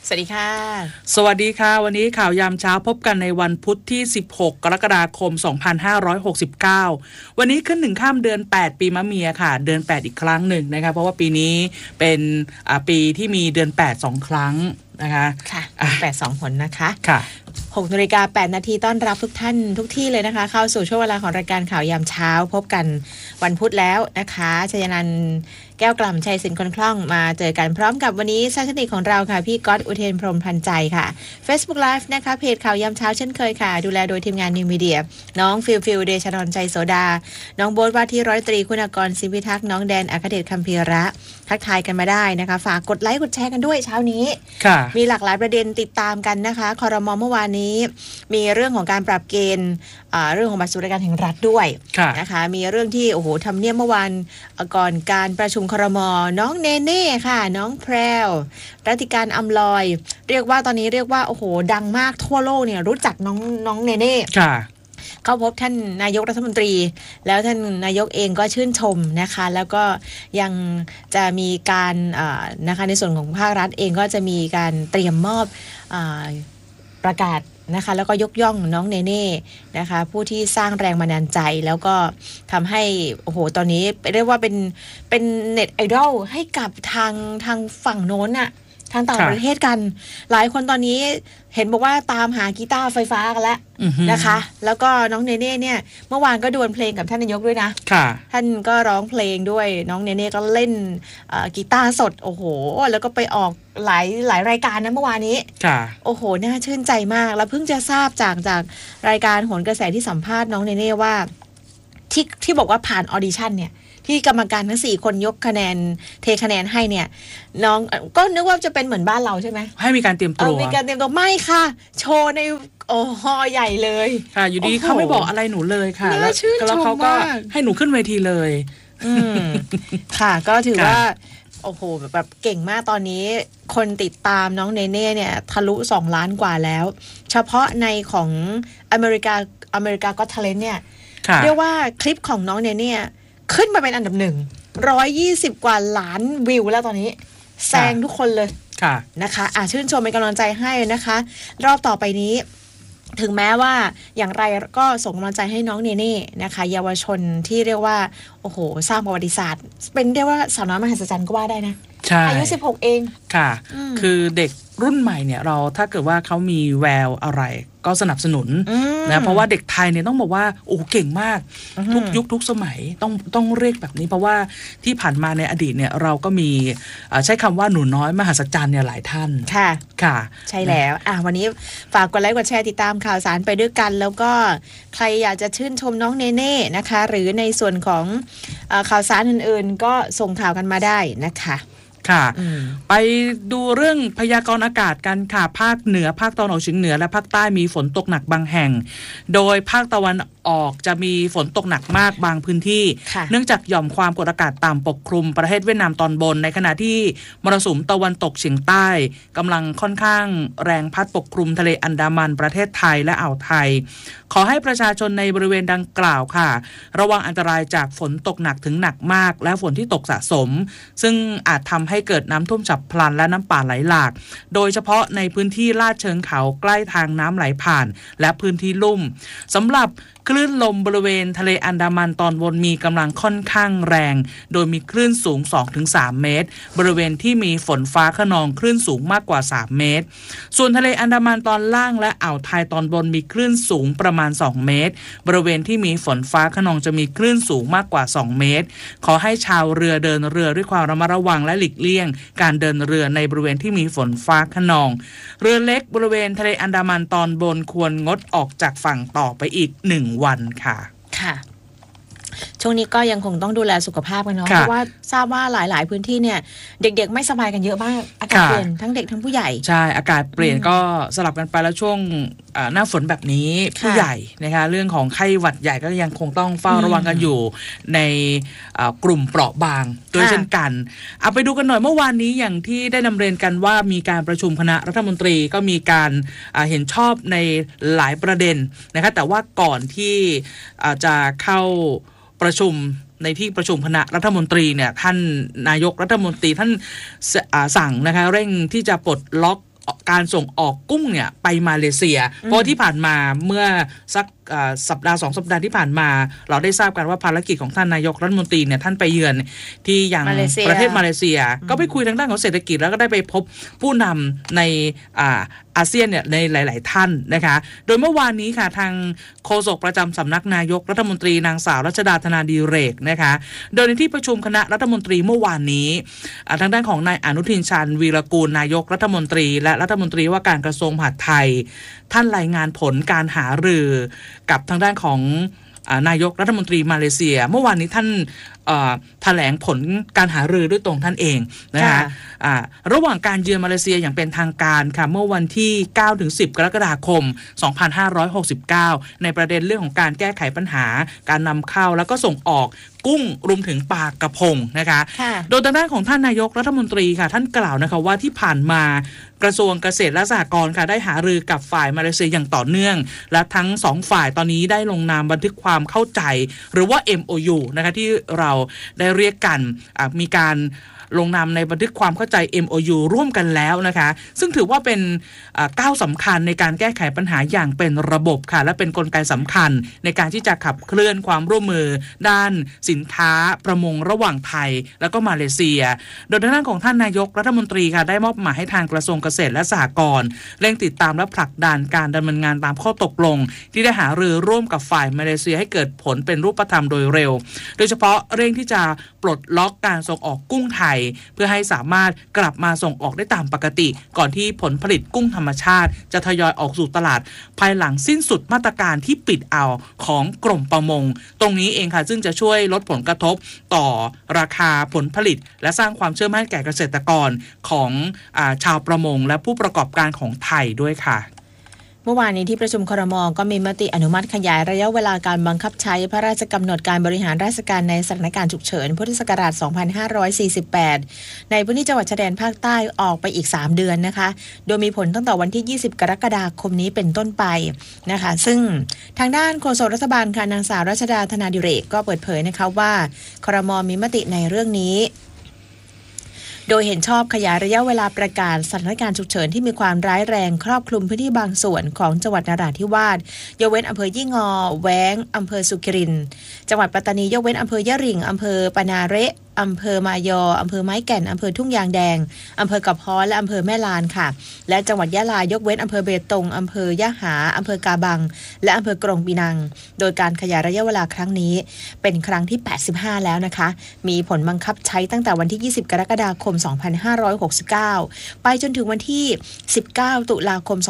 สวัสดีค่ะสวัสดีค่ะวันนี้ข่าวยามเช้าพบกันในวันพุธที่16กรกฎาคม2569วันนี้ขึ้น1ข้ามเดือน8ปีมะเมียค่ะเดือน8อีกครั้งหนึ่งนะคะเพราะว่าปีนี้เป็นปีที่มีเดือน8 2ครั้งนะคะค่ะ8 2หนนะคะค่ะ 6:08 น.ต้อนรับทุกท่านทุกที่เลยนะคะเข้าสู่ช่วงเวลาของรายการข่าวยามเช้าพบกันวันพุธแล้วนะคะชยนันท์แก้วกล่ำชัยสินคนคล่องมาเจอกันพร้อมกับวันนี้สายสนิทของเราค่ะพี่ก๊อตอุเทนพรหมพันใจค่ะ Facebook Live นะคะเพจข่าวยามเช้าเช่นเคยค่ะดูแลโดยทีมงานนิวมีเดียน้องฟิลเดชธรใจโสดาน้องโบ๊ทว่าที่100 ตรีคุณากรศิวิทักษ์น้องแดนอัครเดชคัมภีระทักทายกันมาได้นะคะฝากกดไลค์กดแชร์กันด้วยเช้านี้มีหลากหลายประเด็นติดตามกันนะคะครม.เมื่อวานนี้มีเรื่องของการปรับเกณฑ์เรื่องของบัตรสวัสดิการแห่งรัฐด้วยนะคะมีเรื่องที่โอ้โหทำเนียบเมื่อวานก่อนการประชุมครม.น้องเนเน่ค่ะน้องแพรวรัติการอำลอยเรียกว่าตอนนี้เรียกว่าโอ้โหดังมากทั่วโลกเนี่ยรู้จักน้องเนเน่เข้าพบท่านนายกรัฐมนตรีแล้วท่านนายกเองก็ชื่นชมนะคะแล้วก็ยังจะมีการนะคะในส่วนของภาครัฐเองก็จะมีการเตรียมมอบประกาศนะคะแล้วก็ยกย่องน้องเนเน่นะคะผู้ที่สร้างแรงบันดาลใจแล้วก็ทำให้โอ้โหตอนนี้เรียกว่าเป็นเน็ตไอดอลให้กับทางฝั่งโน้นน่ะทางต่างประเทศกันหลายคนตอนนี้เห็นบอกว่าตามหากีตาร์ไฟฟ้ากันแล้วนะคะแล้วก็น้องเนเน่เนี่ยเมื่อวานก็ดวลเพลงกับท่านนายกด้วยนะท่านก็ร้องเพลงด้วยน้องเนเน่ก็เล่นกีตาร์สดโอ้โหแล้วก็ไปออกหลายรายการนะเมื่อวานนี้โอ้โหน่าชื่นใจมากแล้วเพิ่งจะทราบจากรายการโหนกระแสที่สัมภาษณ์น้องเนเน่ว่าที่บอกว่าผ่านออดิชั่นเนี่ยที่กรรมการทั้ง4คนยกคะแนนเทคะแนนให้เนี่ยน้องก็นึกว่าจะเป็นเหมือนบ้านเราใช่ไหมให้มีการเตรียมตัวมีการเตรียมตัวไม่ค่ะโชว์ในฮอใหญ่เลยค่ะอยู่ดีเขาไม่บอกอะไรหนูเลยค่ะแล้วเขาก็ให้หนูขึ้นเวทีเลยค่ะก็ถือว่าโอ้โหแบบเก่งมากตอนนี้คนติดตามน้องเนเน่เนี่ยทะลุ2 ล้านกว่าแล้วเฉพาะในของอเมริกาก็ทาเลนต์เนี่ยเรียกว่าคลิปของน้องเนเน่ขึ้นมาเป็นอันดับ120 กว่าล้านวิวแล้วตอนนี้แซงทุกคนเลยนะคะชื่นชมเป็นกำลังใจให้นะคะรอบต่อไปนี้ถึงแม้ว่าอย่างไรก็ส่งกำลังใจให้น้องเนเน่นะคะเยาวชนที่เรียกว่าโอ้โหสร้างประวัติศาสตร์เป็นเรียกว่าสาวน้อยมหัศจรรย์ก็ว่าได้นะอายุ16เองค่ะคือเด็กรุ่นใหม่เนี่ยเราถ้าเกิดว่าเขามีแววอะไรก็สนับสนุนนะเพราะว่าเด็กไทยเนี่ยต้องบอกว่าโอ้เก่งมากทุกยุคทุกสมัยต้องเรียกแบบนี้เพราะว่าที่ผ่านมาในอดีตเนี่ยเราก็มีใช้คำว่าหนูน้อยมหัศจรรย์เนี่ยหลายท่านค่ะใช่แล้ววันนี้ฝากกดไลค์กดแชร์ติดตามข่าวสารไปด้วยกันแล้วก็ใครอยากจะชื่นชมน้องเนเน่นะคะหรือในส่วนของข่าวสารอื่นๆก็ส่งข่าวกันมาได้นะคะค่ะไปดูเรื่องพยากรณ์อากาศกันค่ะภาคเหนือภาคตะวันออกเฉียงเหนือและภาคใต้มีฝนตกหนักบางแห่งโดยภาคตะวันออกจะมีฝนตกหนักมากบางพื้นที่เนื่องจากหย่อมความกดอากาศต่ำปกคลุมประเทศเวียดนามตอนบนในขณะที่มรสุมตะวันตกเฉียงใต้กำลังค่อนข้างแรงพัดปกคลุมทะเลอันดามันประเทศไทยและอ่าวไทยขอให้ประชาชนในบริเวณดังกล่าวค่ะระวังอันตรายจากฝนตกหนักถึงหนักมากและฝนที่ตกสะสมซึ่งอาจทำให้เกิดน้ำท่วมฉับพลันและน้ำป่าไหลหลากโดยเฉพาะในพื้นที่ลาดเชิงเขาใกล้ทางน้ำไหลผ่านและพื้นที่ลุ่มสำหรับคลื่นลมบริเวณทะเลอันดามันตอนบนมีกำลังค่อนข้างแรงโดยมีคลื่นสูง 2-3 เมตรบริเวณที่มีฝนฟ้าคะนองคลื่นสูงมากกว่า3เมตรส่วนทะเลอันดามันตอนล่างและอ่าวไทยตอนบนมีคลื่นสูงประมาณ2เมตรบริเวณที่มีฝนฟ้าคะนองจะมีคลื่นสูงมากกว่า2เมตรขอให้ชาวเรือเดินเรือด้วยความระมัดระวังและหลีกเลี่ยงการเดินเรือในบริเวณที่มีฝนฟ้าคะนองเรือเล็กบริเวณทะเลอันดามันตอนบนควรงดออกจากฝั่งต่อไปอีก1 วันค่ะช่วงนี้ก็ยังคงต้องดูแลสุขภาพกันเนาะเพราะว่าทราบว่าหลายๆพื้นที่เนี่ยเด็กๆไม่สบายกันเยอะมากอากาศเปลี่ยนทั้งเด็กทั้งผู้ใหญ่ใช่อากาศเปลี่ยนก็สลับกันไปแล้วช่วงหน้าฝนแบบนี้ผู้ใหญ่นะคะเรื่องของไข้หวัดใหญ่ก็ยังคงต้องเฝ้าระวังกันอยู่ในกลุ่มเปราะบางด้วยเช่นกันเอาไปดูกันหน่อยเมื่อวานนี้อย่างที่ได้นำเรียนกันว่ามีการประชุมคณะรัฐมนตรีก็มีการเห็นชอบในหลายประเด็นนะคะแต่ว่าก่อนที่จะเข้าประชุมในที่ประชุมคณะรัฐมนตรีเนี่ยท่านนายกรัฐมนตรีท่านสั่งนะคะเร่งที่จะปลดล็อกการส่งออกกุ้งเนี่ยไปมาเลเซียเพราะที่ผ่านมาเมื่อสักสัปดาห์2 สัปดาห์ที่ผ่านมาเราได้ทราบกันว่าภารกิจของท่านนายกรัฐมนตรีเนี่ยท่านไปเยือนที่ยังประเทศมาเลเซียก็ไปคุยทางด้านของเศรษฐกิจแล้วก็ได้ไปพบผู้นำในอาเซียนเนี่ยในหลายๆท่านนะคะโดยเมื่อวานนี้ค่ะทางโฆษกประจำสำนักนายกรัฐมนตรีนางสาวรัชดาธนาดิเรกนะคะโดยในที่ประชุมคณะรัฐมนตรีเมื่อวานนี้ทางด้านของนายอนุทินชาญวีรกูลนายกรัฐมนตรีและรัฐมนตรีว่าการกระทรวงมหาดไทยท่านรายงานผลการหารือกับทางด้านของนายกรัฐมนตรีมาเลเซียเมื่อวานนี้ท่านแถลงผลการหารือด้วยตรงท่านเองนะคะระหว่างการเยือนมาเลเซียอย่างเป็นทางการค่ะเมื่อวันที่ 9-10 กรกฎาคม 2569 ในประเด็นเรื่องของการแก้ไขปัญหาการนำเข้าแล้วก็ส่งออกกุ้งรวมถึงปลากระพงนะคะโดยทางด้านของท่านนายกรัฐมนตรีค่ะท่านกล่าวนะคะว่าที่ผ่านมากระทรวงเกษตรและสหกรณ์ค่ะได้หารือกับฝ่ายมาเลเซียอย่างต่อเนื่องและทั้ง2ฝ่ายตอนนี้ได้ลงนามบันทึกความเข้าใจหรือว่า MOU นะคะที่เราได้เรียกกันมีการลงนามในบันทึกความเข้าใจ MOU ร่วมกันแล้วนะคะซึ่งถือว่าเป็นก้าวสำคัญในการแก้ไขปัญหาอย่างเป็นระบบค่ะและเป็นกลไกสำคัญในการที่จะขับเคลื่อนความร่วมมือด้านสินค้าประมงระหว่างไทยแล้วก็มาเลเซียโดยทางด้านของท่านนายกรัฐมนตรีค่ะได้มอบหมายให้ทางกระทรวงเกษตรและสหกรณ์เร่งติดตามและผลักดันการดำเนินงานตามข้อตกลงที่ได้หารือร่วมกับฝ่ายมาเลเซียให้เกิดผลเป็นรูปธรรมโดยเร็วโดยเฉพาะเร่งที่จะปลดล็อกการส่งออกกุ้งไทยเพื่อให้สามารถกลับมาส่งออกได้ตามปกติก่อนที่ผลผลิตกุ้งธรรมชาติจะทยอยออกสู่ตลาดภายหลังสิ้นสุดมาตรการที่ปิดเอาของกรมประมงตรงนี้เองค่ะซึ่งจะช่วยลดผลกระทบต่อราคาผลผลิตและสร้างความเชื่อมั่นแก่เกษตรกรของชาวประมงและผู้ประกอบการของไทยด้วยค่ะเมื่อวานนี้ที่ประชุมครม.ก็มีมติอนุมัติขยายระยะเวลาการบังคับใช้พระราชกำหนดการบริหารราชการในสถานการณ์ฉุกเฉินพุทธศักราช 2548 ในพื้นที่จังหวัดชายแดนภาคใต้ออกไปอีก 3 เดือนนะคะโดยมีผลตั้งแต่วันที่ 20 กรกฎาคมนี้เป็นต้นไปนะคะซึ่งทางด้านโฆษกรัฐบาลค่ะนางสาวรัชดาธนาดิเรกก็เปิดเผยนะคะว่าครม.มีมติในเรื่องนี้โดยเห็นชอบขยายระยะเวลาประกาศสถานการณ์ฉุกเฉินที่มีความร้ายแรงครอบคลุมพื้นที่บางส่วนของจังหวัดนราธิวาสยกเว้นอำเภอยี่งอแว้งอำเภอสุขิรินทร์จังหวัดปัตตานียกเว้นอำเภอยะหริ่งอำเภอปะนาเระอำเภอมายออำเภอไม้แก่นอำเภอทุ่งยางแดงอำเภอกระเพาะและอำเภอแม่ลานค่ะและจังหวัดยะลายกเว้นอำเภอเบตงอำเภอยะหาอำเภอกาบังและอำเภอกรงปีนังโดยการขยายระยะเวลาครั้งนี้เป็นครั้งที่ 85 แล้วนะคะมีผลบังคับใช้ตั้งแต่วันที่ 20 กรกฎาคม 2569 ไปจนถึงวันที่ 19 ตุลาคม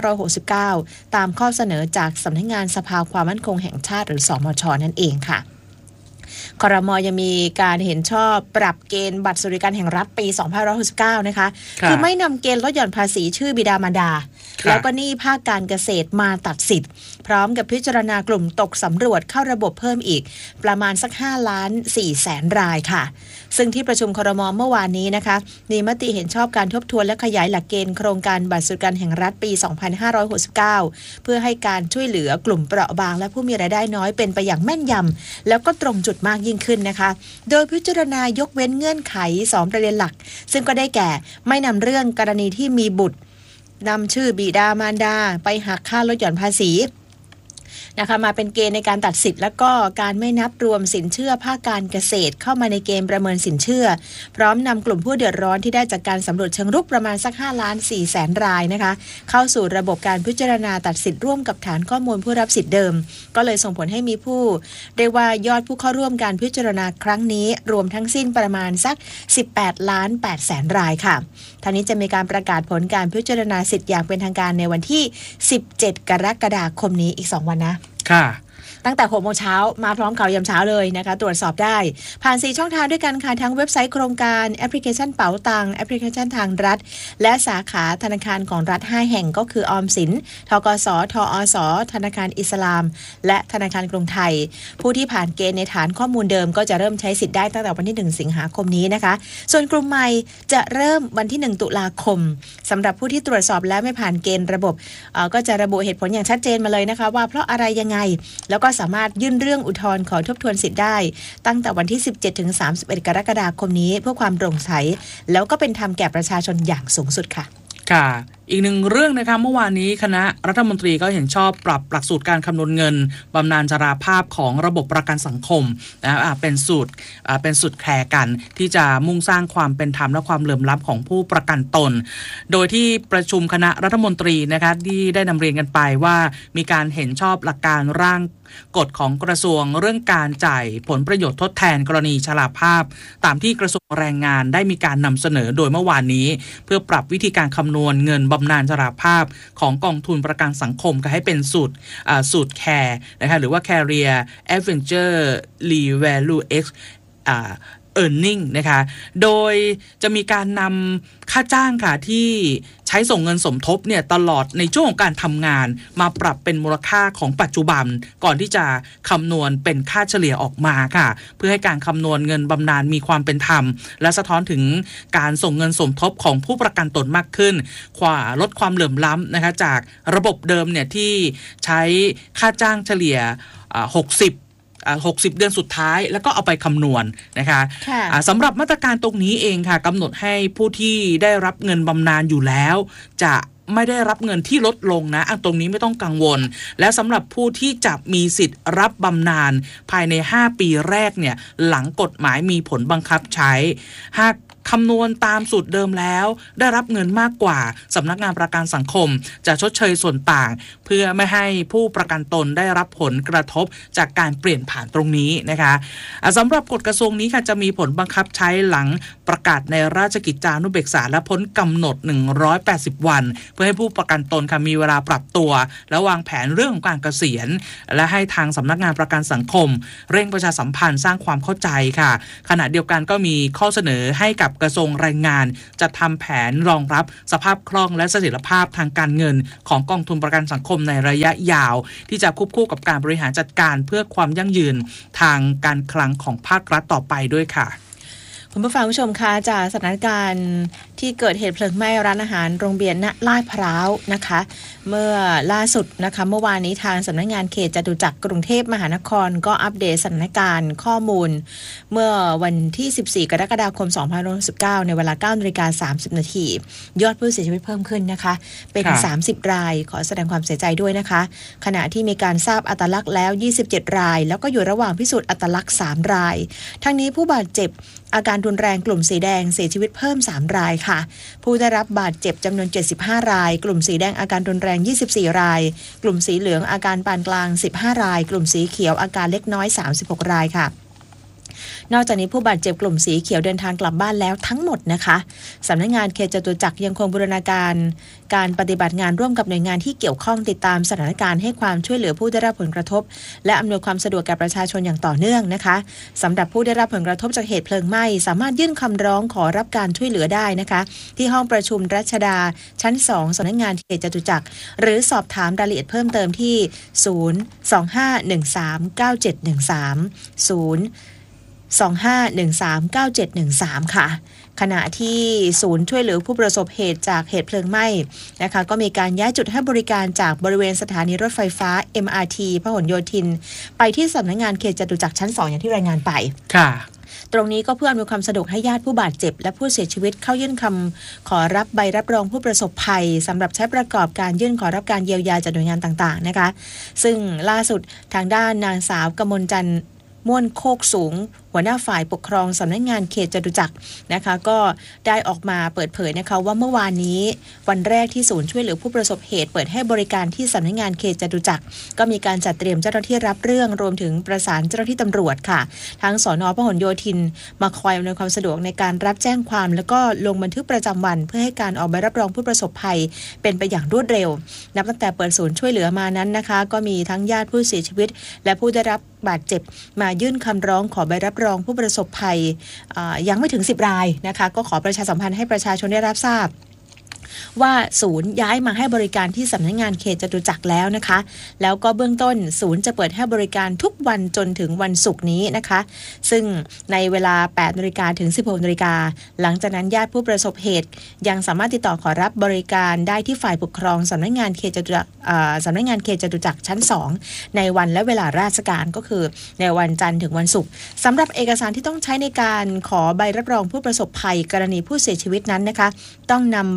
2569 ตามข้อเสนอจากสำนักงานสภาความมั่นคงแห่งชาติหรือสมช.นั่นเองค่ะครม.ยังมีการเห็นชอบปรับเกณฑ์บัตรสวัสดิการแห่งรัฐปี 2569 นะคะคือไม่นำเกณฑ์ลดหย่อนภาษีชื่อบิดามารดาแล้วก็หนี้ภาคการเกษตรมาตัดสิทธิ์พร้อมกับพิจารณากลุ่มตกสำรวจเข้าระบบเพิ่มอีกประมาณสัก 5,400,000 รายค่ะซึ่งที่ประชุมครม.เมื่อวานนี้นะคะมีมติเห็นชอบการทบทวนและขยายหลักเกณฑ์โครงการบัตรสวัสดิการแห่งรัฐปี 2569 เพื่อให้การช่วยเหลือกลุ่มเปราะบางและผู้มีรายได้น้อยเป็นไปอย่างแม่นยำแล้วก็ตรงจุดมากยิ่งขึ้นนะคะโดยพิจารณายกเว้นเงื่อนไข2ประเด็นหลักซึ่งก็ได้แก่ไม่นำเรื่องกรณีที่มีบุตรนำชื่อบิดามารดาไปหักค่าลดหย่อนภาษีนะคะมาเป็นเกณฑ์ในการตัดสิทธิ์แล้วก็การไม่นับรวมสินเชื่อภาคการเกษตรเข้ามาในเกณฑ์ประเมินสินเชื่อพร้อมนำกลุ่มผู้เดือดร้อนที่ได้จากการสำรวจเชิงรุกประมาณสัก 5,400,000 รายนะคะเข้าสู่ระบบการพิจารณาตัดสิทธิ์ร่วมกับฐานข้อมูลผู้รับสิทธิ์เดิมก็เลยส่งผลให้มีผู้เรียกว่ายอดผู้เข้าร่วมการพิจารณาครั้งนี้รวมทั้งสิ้นประมาณสัก 18,800,000 รายค่ะทางนี้จะมีการประกาศผลการพิจารณาสิทธิ์อย่างเป็นทางการในวันที่ 17 กรกฎาคมนี้อีก2 วันนะค่ะตั้งแต่ 6 โมงเช้ามาพร้อมข่าวยามเช้าเลยนะคะตรวจสอบได้ผ่าน4ช่องทางด้วยกันค่ะทั้งเว็บไซต์โครงการแอปพลิเคชันเป๋าตังแอปพลิเคชันทางรัฐและสาขาธนาคารของรัฐ5แห่งก็คือออมสินธกสทอสธนาคารอิสลามและธนาคารกรุงไทยผู้ที่ผ่านเกณฑ์ในฐานข้อมูลเดิมก็จะเริ่มใช้สิทธิ์ได้ตั้งแต่วันที่1 สิงหาคมนี้นะคะส่วนกลุ่มใหม่จะเริ่มวันที่1 ตุลาคมสำหรับผู้ที่ตรวจสอบแล้วไม่ผ่านเกณฑ์ระบบก็จะระบุเหตุผลอย่างชัดเจนมาเลยนะคะว่าเพราะอะไรยังไงแล้วก็สามารถยื่นเรื่องอุทธรณ์ขอทบทวนสิทธิ์ได้ตั้งแต่วันที่ 17 ถึง 31 กรกฎาคมนี้เพื่อความโปร่งใสแล้วก็เป็นธรรมแก่ประชาชนอย่างสูงสุดค่ะค่ะอีกหนึ่งเรื่องนะคะเมื่อวานนี้คณะรัฐมนตรีก็เห็นชอบปรับหลักสูตรการคำนวณเงินบำนาญชราภาพของระบบประกันสังคมนะเป็นสูตรแคร์กันที่จะมุ่งสร้างความเป็นธรรมและความเหลื่อมล้ำของผู้ประกันตนโดยที่ประชุมคณะรัฐมนตรีนะคะที่ได้นำเรียนกันไปว่ามีการเห็นชอบหลักการร่างกฎของกระทรวงเรื่องการจ่ายผลประโยชน์ทดแทนกรณีชราภาพตามที่กระทรวงแรงงานได้มีการนำเสนอโดยเมื่อวานนี้เพื่อปรับวิธีการคำนวณเงินบำนาญชราภาพของกองทุนประกันสังคมก็ให้เป็นสูตรแคร์นะคะหรือว่า Career Adventure Revalue X earning นะคะโดยจะมีการนำค่าจ้างค่ะที่ใช้ส่งเงินสมทบเนี่ยตลอดในช่วงของการทำงานมาปรับเป็นมูลค่าของปัจจุบันก่อนที่จะคำนวณเป็นค่าเฉลี่ยออกมาค่ะเพื่อให้การคำนวณเงินบำนาญมีความเป็นธรรมและสะท้อนถึงการส่งเงินสมทบของผู้ประกันตนมากขึ้นลดความเหลื่อมล้ำนะคะจากระบบเดิมเนี่ยที่ใช้ค่าจ้างเฉลี่ย60 เดือนสุดท้ายแล้วก็เอาไปคำนวณนะคะสำหรับมาตรการตรงนี้เองค่ะกำหนดให้ผู้ที่ได้รับเงินบำนาญอยู่แล้วจะไม่ได้รับเงินที่ลดลงนะตรงนี้ไม่ต้องกังวลและสำหรับผู้ที่จะมีสิทธิ์รับบำนาญภายใน5 ปีแรกเนี่ยหลังกฎหมายมีผลบังคับใช้หากคำนวณตามสูตรเดิมแล้วได้รับเงินมากกว่าสำนักงานประกันสังคมจะชดเชยส่วนต่างเพื่อไม่ให้ผู้ประกันตนได้รับผลกระทบจากการเปลี่ยนผ่านตรงนี้นะคะสำหรับกฎกระทรวงนี้ค่ะจะมีผลบังคับใช้หลังประกาศในราชกิจจานุเบกษาและพ้นกำหนด180 วันเพื่อให้ผู้ประกันตนค่ะมีเวลาปรับตัวและวางแผนเรื่องของการเกษียณและให้ทางสำนักงานประกันสังคมเร่งประชาสัมพันธ์สร้างความเข้าใจค่ะขณะเดียวกันก็มีข้อเสนอให้กับกระทรวงแรงงานจะทำแผนรองรับสภาพคล่องและเสถียรภาพทางการเงินของกองทุนประกันสังคมในระยะยาวที่จะควบคู่กับการบริหารจัดการเพื่อความยั่งยืนทางการคลังของภาครัฐต่อไปด้วยค่ะคุณผู้ฟังผู้ชมคะจากสถานการณ์ที่เกิดเหตุเพลิงไหม้ร้านอาหารโรงเบียร์ณลาดพร้าวนะคะเมื่อล่าสุดนะคะเมื่อวานนี้ทางสำนักงานเขตจตุจักรกรุงเทพมหานครก็อัปเดตสถานการณ์ข้อมูลเมื่อวันที่14 กรกฎาคม 2519ในเวลา 9:30 น.ยอดผู้เสียชีวิตเพิ่มขึ้นนะคะเป็น30 รายขอแสดงความเสียใจด้วยนะคะขณะที่มีการทราบอัตลักษณ์แล้ว27 รายแล้วก็อยู่ระหว่างพิสูจน์อัตลักษณ์3 รายทั้งนี้ผู้บาดเจ็บอาการรุนแรงกลุ่มสีแดงเสียชีวิตเพิ่ม3 รายค่ะผู้ได้รับบาดเจ็บจำนวน75 รายกลุ่มสีแดงอาการรุนแรง24 รายกลุ่มสีเหลืองอาการปานกลาง15 รายกลุ่มสีเขียวอาการเล็กน้อย36 รายค่ะนอกจากนี้ผู้บาดเจ็บกลุ่มสีเขียวเดินทางกลับบ้านแล้วทั้งหมดนะคะสำนักงานเขตจตุจักรยังคงบูรณาการการปฏิบัติงานร่วมกับหน่วยงานที่เกี่ยวข้องติดตามสถานการณ์ให้ความช่วยเหลือผู้ได้รับผลกระทบและอำนวยความสะดวกแก่ประชาชนอย่างต่อเนื่องนะคะสำหรับผู้ได้รับผลกระทบจากเหตุเพลิงไหม้สามารถยื่นคำร้องขอรับการช่วยเหลือได้นะคะที่ห้องประชุมรัชดาชั้น2สำนักงานเขตจตุจักรหรือสอบถามรายละเอียดเพิ่มเติมที่025139713 ค่ะขณะที่ศูนย์ช่วยเหลือผู้ประสบเหตุจากเหตุเพลิงไหม้นะคะก็มีการย้ายจุดให้บริการจากบริเวณสถานีรถไฟฟ้า MRT พหลโยธินไปที่สำนักงานเขตจตุจักรชั้น2อย่างที่รายงานไปค่ะตรงนี้ก็เพื่ออำนวยความสะดวกให้ญาติผู้บาดเจ็บและผู้เสียชีวิตเข้ายื่นคำขอรับใบรับรองผู้ประสบภัยสำหรับใช้ประกอบการยื่นขอรับการเยียวยาจากหน่วยงานต่างๆนะคะซึ่งล่าสุดทางด้านนางสาวกมลจันทร์ม่วนโคกสูงหัวหน้าฝ่ายปกครองสำนักงานเขตจตุจักรนะคะก็ได้ออกมาเปิดเผยนะคะว่าเมื่อวานนี้วันแรกที่ศูนย์ช่วยเหลือผู้ประสบเหตุเปิดให้บริการที่สำนักงานเขตจตุจักรก็มีการจัดเตรียมเจ้าหน้าที่รับเรื่องรวมถึงประสานเจ้าหน้าที่ตำรวจค่ะทั้งสน.พหลโยธินมาคอยอำนวยความสะดวกในการรับแจ้งความแล้วก็ลงบันทึกประจำวันเพื่อให้การออกใบรับรองผู้ประสบภัยเป็นไปอย่างรวดเร็วนับตั้งแต่เปิดศูนย์ช่วยเหลือมานั้นนะคะก็มีทั้งญาติผู้เสียชีวิตและผู้ได้รับบาดเจ็บมายื่นคำร้องขอใบรับรองผู้ประสบภัยยังไม่ถึง10 รายนะคะก็ขอประชาสัมพันธ์ให้ประชาชนได้รับทราบว่าศูนย์ย้ายมาให้บริการที่สำนักงานเขตจตุจักรแล้วนะคะแล้วก็เบื้องต้นศูนย์จะเปิดให้บริการทุกวันจนถึงวันศุกร์นี้นะคะซึ่งในเวลา 8 นาฬิกาถึง 16 นาฬิกาหลังจากนั้นญาติผู้ประสบเหตุยังสามารถติดต่อขอรับบริการได้ที่ฝ่ายปกครองสำนักงานเขตจตุจักรชั้น2ในวันและเวลาราชการก็คือในวันจันทร์ถึงวันศุกร์สำหรับเอกสารที่ต้องใช้ในการขอใบรับรองผู้ประสบภัยกรณีผู้เสียชีวิตนั้นนะคะต้องนำใบบรณ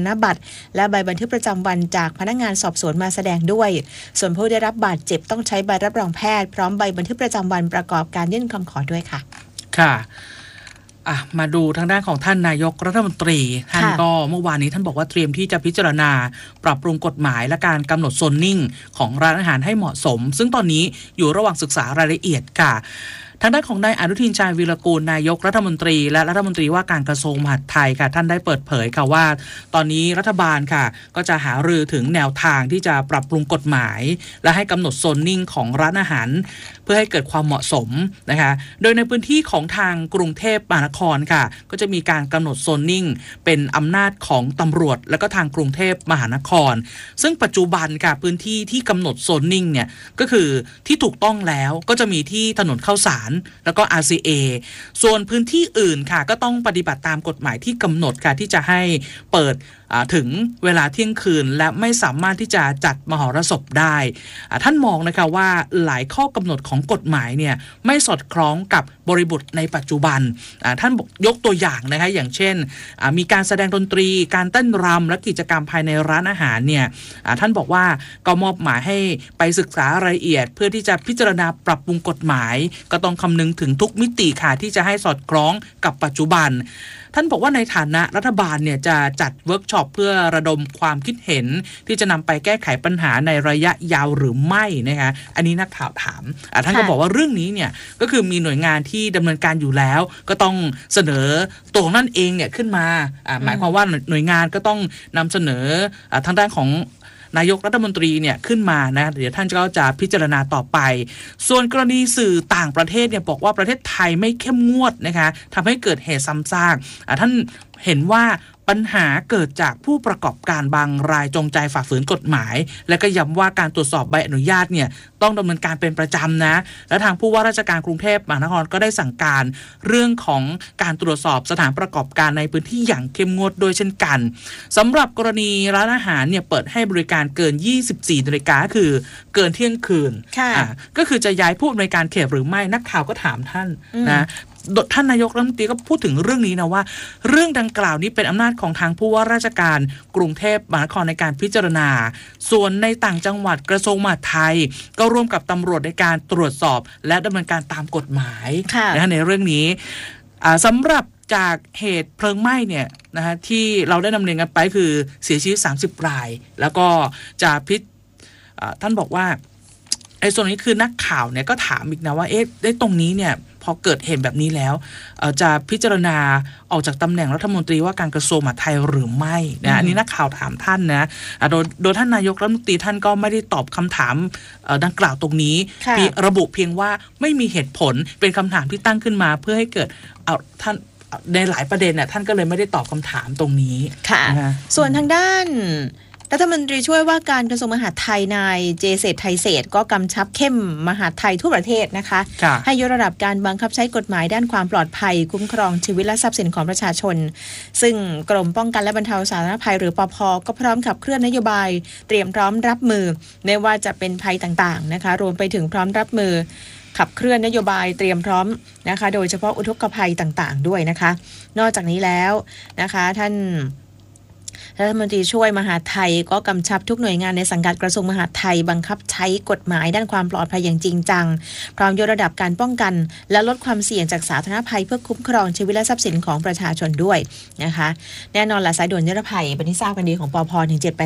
ณบัตรและใบบันทึกประจำวันจากพนักงานสอบสวนมาแสดงด้วยส่วนผู้ได้รับบาดเจ็บต้องใช้ใบรับรองแพทย์พร้อมใบบันทึกประจำวันประกอบการยื่นคำขอด้วยค่ะค่ะมาดูทางด้านของท่านนายกรัฐมนตรีท่านก็เมื่อวานนี้ท่านบอกว่าเตรียมที่จะพิจารณาปรับปรุงกฎหมายและการกำหนดโซนนิ่งของร้านอาหารให้เหมาะสมซึ่งตอนนี้อยู่ระหว่างศึกษารายละเอียดค่ะทางด้านของนายอนุทินชาญวีรกูลนายกรัฐมนตรีและรัฐมนตรีว่าการกระทรวงมหาดไทยค่ะท่านได้เปิดเผยค่ะว่าตอนนี้รัฐบาลค่ะก็จะหารือถึงแนวทางที่จะปรับปรุงกฎหมายและให้กำหนดโซนนิ่งของร้านอาหารเพื่อให้เกิดความเหมาะสมนะคะโดยในพื้นที่ของทางกรุงเทพมหานครค่ะก็จะมีการกำหนดโซนนิ่งเป็นอำนาจของตำรวจและก็ทางกรุงเทพมหานครซึ่งปัจจุบันค่ะพื้นที่ที่กำหนดโซนนิ่งเนี่ยก็คือที่ถูกต้องแล้วก็จะมีที่ถนนข้าวสารแล้วก็ RCA ส่วนพื้นที่อื่นค่ะก็ต้องปฏิบัติตามกฎหมายที่กำหนดค่ะที่จะให้เปิดถึงเวลาเที่ยงคืนและไม่สามารถที่จะจัดมหรสพได้ท่านมองนะคะว่าหลายข้อกำหนดของกฎหมายเนี่ยไม่สอดคล้องกับบริบทในปัจจุบันท่านยกตัวอย่างนะคะอย่างเช่นมีการแสดงดนตรีการเต้นรำและกิจกรรมภายในร้านอาหารเนี่ยท่านบอกว่าก็มอบหมายให้ไปศึกษารายละเอียดเพื่อที่จะพิจารณาปรับปรุงกฎหมายก็ต้องคำนึงถึงทุกมิติค่ะที่จะให้สอดคล้องกับปัจจุบันท่านบอกว่าในฐานะรัฐบาลเนี่ยจะจัดเวิร์กช็อปเพื่อระดมความคิดเห็นที่จะนำไปแก้ไขปัญหาในระยะยาวหรือไม่นะคะอันนี้นักข่าวถามท่านก็บอกว่าเรื่องนี้เนี่ยก็คือมีหน่วยงานที่ดำเนินการอยู่แล้วก็ต้องเสนอตัวนั่นเองเนี่ยขึ้นมาหมายความว่าหน่วยงานก็ต้องนำเสนอทางด้านของนายกรัฐมนตรีเนี่ยขึ้นมานะเดี๋ยวท่านก็จะพิจารณาต่อไปส่วนกรณีสื่อต่างประเทศเนี่ยบอกว่าประเทศไทยไม่เข้มงวดนะคะทำให้เกิดเหตุซ้ำซากท่านเห็นว่าปัญหาเกิดจากผู้ประกอบการบางรายจงใจฝ่าฝืนกฎหมายและก็ย้ำว่าการตรวจสอบใบอนุญาตเนี่ยต้องดำเนินการเป็นประจำนะและทางผู้ว่าราชการกรุงเทพมหานครก็ได้สั่งการเรื่องของการตรวจสอบสถานประกอบการในพื้นที่อย่างเข้มงวดโดยเช่นกันสำหรับกรณีร้านอาหารเนี่ยเปิดให้บริการเกิน 24 นาฬิกาคือเกินเที่ยงคืนก็คือจะย้ายผู้อำนวยการเขตหรือไม่นักข่าวก็ถามท่านนะท่านนายกรัฐมนตรีก็พูดถึงเรื่องนี้นะว่าเรื่องดังกล่าวนี้เป็นอำนาจของทางผู้ว่าราชการกรุงเทพมหานครในการพิจารณาส่วนในต่างจังหวัดกระทรวงมหาดไทยก็ร่วมกับตำรวจในการตรวจสอบและดำเนินการตามกฎหมายนะในเรื่องนี้สำหรับจากเหตุเพลิงไหม้เนี่ยนะฮะที่เราได้นำเรียนกันไปคือเสียชีวิต30 รายแล้วก็จะท่านบอกว่าไอ้ส่วนนี้คือนักข่าวเนี่ยก็ถามอีกนะว่าได้ตรงนี้เนี่ยพอเกิดเหตุแบบนี้แล้วจะพิจารณาออกจากตำแหน่งรัฐมนตรีว่าการกระทรวงมหาดไทยหรือไม่นะอันนี้นักข่าวถามท่านนะโดยท่านนายกรัฐมนตรีท่านก็ไม่ได้ตอบคำถามดังกล่าวตรงนี้ระบุเพียงว่าไม่มีเหตุผลเป็นคำถามที่ตั้งขึ้นมาเพื่อให้เกิดท่านในหลายประเด็นน่ะท่านก็เลยไม่ได้ตอบคำถามตรงนี้ค่ะส่วนทางด้านรัฐมนตรีช่วยว่าการกระทรวงมหาดไทยนายเจเศรษฐ์ไทยเศรษฐ์ก็กำชับเข้มมหาดไทยทั่วประเทศนะคะให้ยกระดับการบังคับใช้กฎหมายด้านความปลอดภัยคุ้มครองชีวิตและทรัพย์สินของประชาชนซึ่งกรมป้องกันและบรรเทาสาธารณภัยหรือปภ.ก็พร้อมขับเคลื่อนนโยบายเตรียมพร้อมรับมือไม่ว่าจะเป็นภัยต่างๆนะคะรวมไปถึงพร้อมรับมือขับเคลื่อนนโยบายเตรียมพร้อมนะคะโดยเฉพาะอุทกภัยต่างๆด้วยนะคะนอกจากนี้แล้วนะคะท่านรัฐมนตรีช่วยมหาดไทยก็กำชับทุกหน่วยงานในสังกัดกระทรวงมหาดไทยบังคับใช้กฎหมายด้านความปลอดภัยอย่างจริงจังพร้อมยกระดับการป้องกันและลดความเสี่ยงจากสาธารณภัยเพื่อคุ้มครองชีวิตและทรัพย์สินของประชาชนด้วยนะคะแน่นอนละสายด่วนนิรภัยเป็นที่ทราบกันดีของปภ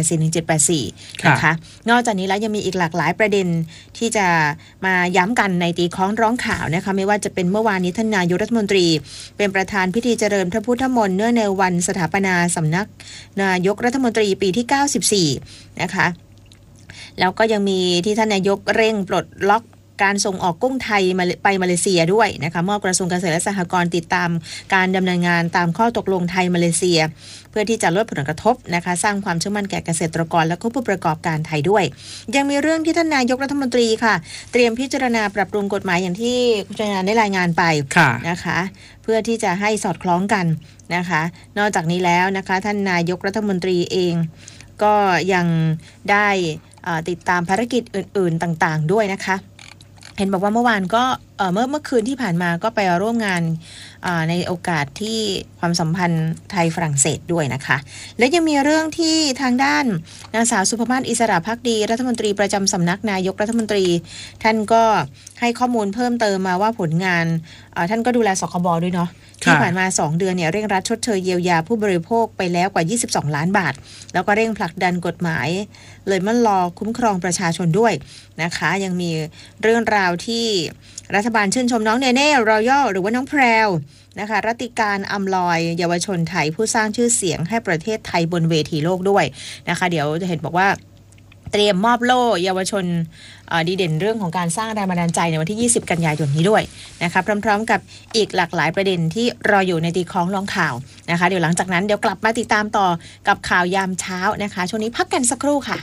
1784นะคะนอกจากนี้แล้วยังมีอีกหลากหลายประเด็นที่จะมาย้ำกันในตีคล้องร้องข่าวนะคะไม่ว่าจะเป็นเมื่อวานนี้ท่านนายกรัฐมนตรีเป็นประธานพิธีเจริญพระพุทธมนต์เนื่องในวันสถาปนาสำนักนายกรัฐมนตรีปีที่94นะคะแล้วก็ยังมีที่ท่านนายกเร่งปลดล็อกการส่งออกกุ้งไทยไปมาเลเซียด้วยนะคะมอบกระทรวงเกษตรและสหกรณ์ติดตามการดำเนินงานตามข้อตกลงไทยมาเลเซียเพื่อที่จะลดผลกระทบนะคะสร้างความเชื่อมั่นแก่เกษตรกรและผู้ประกอบการไทยด้วยยังมีเรื่องที่ท่านนายกรัฐมนตรีค่ะเตรียมพิจารณาปรับปรุงกฎหมายอย่างที่คุณชยนันท์ได้รายงานไปนะคะเพื่อที่จะให้สอดคล้องกันนะคะนอกจากนี้แล้วนะคะท่านนายกรัฐมนตรีเองก็ยังได้ติดตามภารกิจอื่นๆต่างๆด้วยนะคะเห็นบอกว่าเมื่อวานก็เมื่อคืนที่ผ่านมาก็ไปร่วมงานในโอกาสที่ความสัมพันธ์ไทยฝรั่งเศสด้วยนะคะและยังมีเรื่องที่ทางด้านนางสาวสุภมาศอิสระภักดีรัฐมนตรีประจำสำนักนายกรัฐมนตรีท่านก็ให้ข้อมูลเพิ่มเติมมาว่าผลงานท่านก็ดูแลสคบด้วยเนาะที่ผ่านมา2เดือนเนี่ยเร่งรัดชดเชยเยียวยาผู้บริโภคไปแล้วกว่า22ล้านบาทแล้วก็เร่งผลักดันกฎหมายเลยมันรอคุ้มครองประชาชนด้วยนะคะยังมีเรื่องราวที่รัฐบาลชื่นชมน้องเนเน่รอยัลหรือว่าน้องแพรวนะคะรัติการอำลอยเยาวชนไทยผู้สร้างชื่อเสียงให้ประเทศไทยบนเวทีโลกด้วยนะคะเดี๋ยวจะเห็นบอกว่าเตรียมมอบโล่เยาวชนดีเด่นเรื่องของการสร้างแรงบันดาลใจในวันที่20กันยายนนี้ด้วยนะคะพร้อมๆกับอีกหลากหลายประเด็นที่รออยู่ในตีคล้องลองข่าวนะคะเดี๋ยวหลังจากนั้นเดี๋ยวกลับมาติดตามต่อกับข่าวยามเช้านะคะช่วงนี้พักกันสักครู่ค่ะ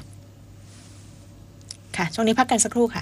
ช่วงนี้พักกันสักครู่ค่ะ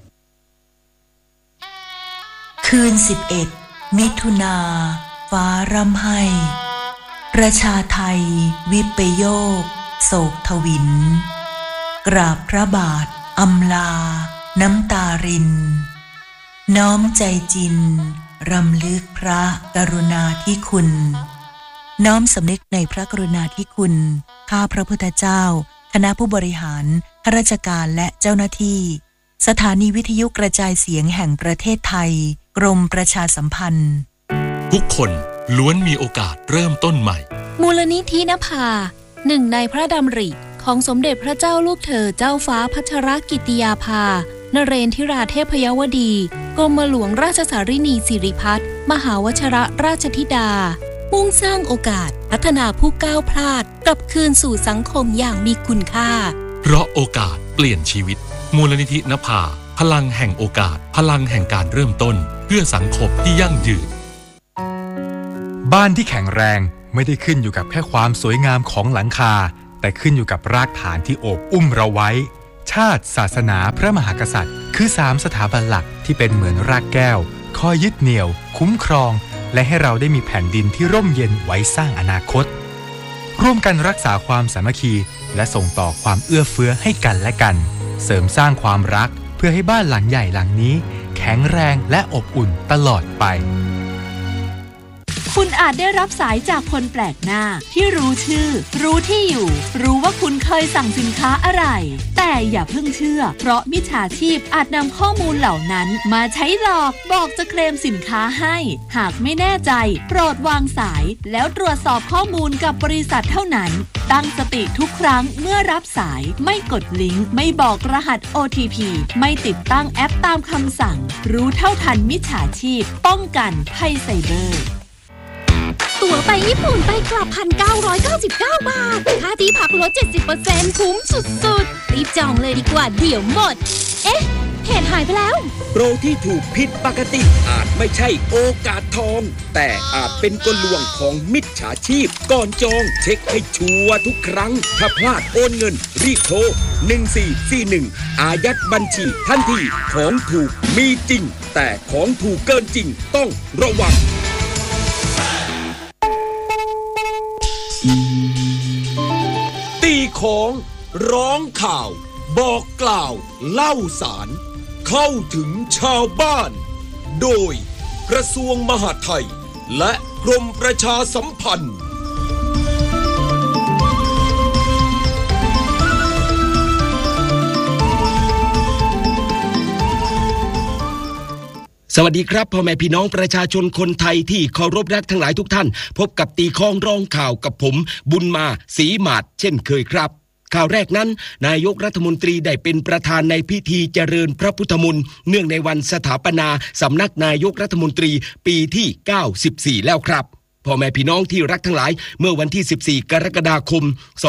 คืน11มิถุนาฟ้าร่ำไห้ประชาไทยวิปโยคโศกทวินกราบพระบาทอำลาน้ำตารินน้อมใจจินรำลึกพระกรุณาธิคุณน้อมสำนึกในพระกรุณาธิคุณข้าพระพุทธเจ้าคณะผู้บริหารข้าราชการและเจ้าหน้าที่สถานีวิทยุกระจายเสียงแห่งประเทศไทยกรมประชาสัมพันธ์ทุกคนล้วนมีโอกาสเริ่มต้นใหม่มูลนิธินภาหนึ่งในพระดำริของสมเด็จพระเจ้าลูกเธอเจ้าฟ้าพัชรกิติยาภานเรนทิราเทพยวดีกรมหลวงราชสารินีสิริพัฒน์มหาวชรราชธิดามุ่งสร้างโอกาสพัฒนาผู้ก้าวพลาดกลับคืนสู่สังคมอย่างมีคุณค่าเพราะโอกาสเปลี่ยนชีวิตมูลนิธินภาพลังแห่งโอกาสพลังแห่งการเริ่มต้นเพื่อสังคมที่ยั่งยืนบ้านที่แข็งแรงไม่ได้ขึ้นอยู่กับแค่ความสวยงามของหลังคาแต่ขึ้นอยู่กับรากฐานที่โอบอุ้มเราไว้ชาติศาสนาพระมหากษัตริย์คือ3สถาบันหลักที่เป็นเหมือนรากแก้วคอยยึดเหนี่ยวคุ้มครองและให้เราได้มีแผ่นดินที่ร่มเย็นไว้สร้างอนาคตร่วมกันรักษาความสามัคคีและส่งต่อความเอื้อเฟื้อให้กันและกันเสริมสร้างความรักเพื่อให้บ้านหลังใหญ่หลังนี้แข็งแรงและอบอุ่นตลอดไปคุณอาจได้รับสายจากคนแปลกหน้าที่รู้ชื่อรู้ที่อยู่รู้ว่าคุณเคยสั่งสินค้าอะไรแต่อย่าเพิ่งเชื่อเพราะมิจฉาชีพอาจนำข้อมูลเหล่านั้นมาใช้หลอกบอกจะเคลมสินค้าให้หากไม่แน่ใจโปรดวางสายแล้วตรวจสอบข้อมูลกับบริษัทเท่านั้นตั้งสติทุกครั้งเมื่อรับสายไม่กดลิงก์ไม่บอกรหัส OTP ไม่ติดตั้งแอปตามคำสั่งรู้เท่าทันมิจฉาชีพป้องกันภัยไซเบอร์ตั๋วไปญี่ปุ่นไปกลับ 1,999 บาทค่าที่พักลด 70% คุ้มสุดๆรีบจองเลยดีกว่าเดี๋ยวหมดเอ๊ะเพจหายไปแล้วโปรที่ถูกผิดปกติอาจไม่ใช่โอกาสทองแต่อาจเป็นกลลวงของมิจฉาชีพก่อนจองเช็คให้ชัวร์ทุกครั้งถ้าพลาดโอนเงินรีบโทร1441อายัดบัญชีทันทีของถูกมีจริงแต่ของถูกเกินจริงต้องระวังตีของร้องข่าวบอกกล่าวเล่าสารเข้าถึงชาวบ้านโดยกระทรวงมหาดไทยและกรมประชาสัมพันธ์สวัสดีครับพ่อแม่พี่น้องประชาชนคนไทยที่เคารพรักทั้งหลายทุกท่านพบกับตีคองร้องข่าวกับผมบุญมาศรีหมาดเช่นเคยครับข่าวแรกนั้นนายกรัฐมนตรีได้เป็นประธานในพิธีเจริญพระพุทธมนต์เนื่องในวันสถาปนาสำนักนายกรัฐมนตรีปีที่94แล้วครับพ่อแม่พี่น้องที่รักทั้งหลายเมื่อวันที่14กรกฎาคม